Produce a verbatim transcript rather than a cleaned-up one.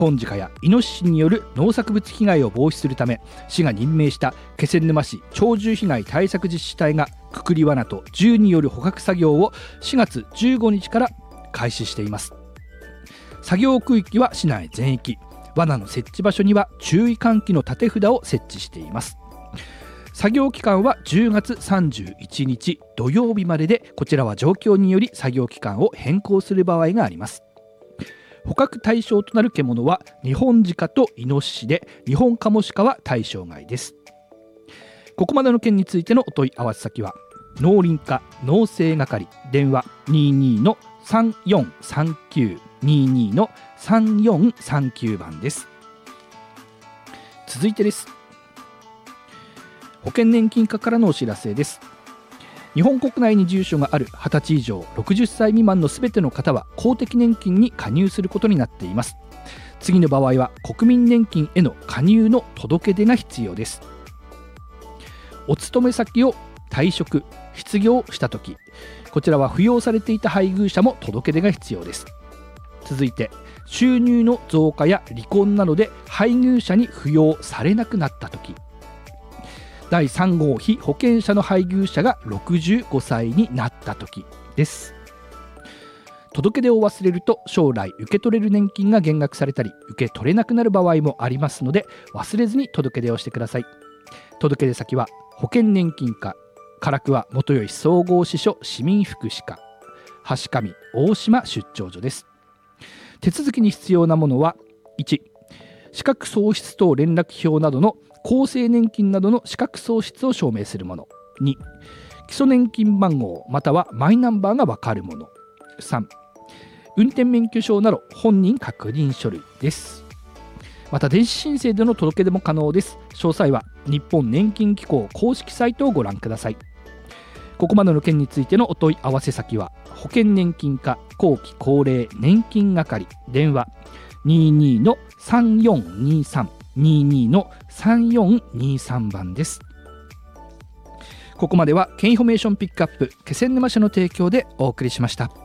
本鹿やイノシシによる農作物被害を防止するため、市が任命した気仙沼市鳥獣被害対策実施隊がくくり罠と銃による捕獲作業をしがつじゅうごにちから開始しています。作業区域は市内全域、罠の設置場所には注意喚起の立て札を設置しています。作業期間はじゅうがつさんじゅういちにち土曜日までで、こちらは状況により作業期間を変更する場合があります。捕獲対象となる獣はニホンジカとイノシシで、ニホンカモシカは対象外です。ここまでの件についてのお問い合わせ先は農林課農政係、電話 にじゅうにのさんよんさんきゅう にじゅうにのさんよんさんきゅう 番です。続いてです。保険年金課からのお知らせです。日本国内に住所があるはたち以上ろくじゅっさい未満のすべての方は公的年金に加入することになっています。次の場合は国民年金への加入の届け出が必要です。お勤め先を退職・失業したとき、こちらは扶養されていた配偶者も届け出が必要です。続いて収入の増加や離婚などで配偶者に扶養されなくなったとき、だいさん号被保険者の配偶者がろくじゅうごさいになったときです。届け出を忘れると将来受け取れる年金が減額されたり受け取れなくなる場合もありますので、忘れずに届け出をしてください。届け出先は保険年金課、唐桑元吉総合支所市民福祉課、橋上大島出張所です。手続きに必要なものは、いち資格喪失等連絡票などの厚生年金などの資格喪失を証明するもの、に基礎年金番号またはマイナンバーが分かるもの、さん運転免許証など本人確認書類です。また電子申請での届け出も可能です。詳細は日本年金機構公式サイトをご覧ください。ここまでの件についてのお問い合わせ先は保険年金課後期高齢年金係、電話 にじゅうにのさんよんにさん にじゅうにのさんよんにさん 番です。ここまではケンインフォメーションピックアップ気仙沼市の提供でお送りしました。